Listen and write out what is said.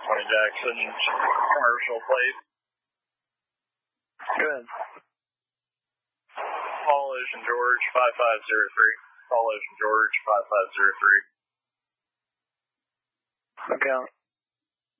20 Jackson, commercial plate. Go ahead. Paul Ocean George 5503. Paul Ocean George 5503. Okay.